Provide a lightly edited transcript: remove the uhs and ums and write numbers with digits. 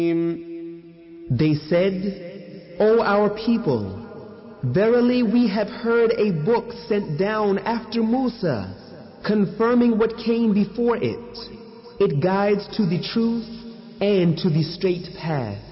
They said, O our people, verily we have heard a book sent down after Musa, confirming what came before it. It guides to the truth and to the straight path.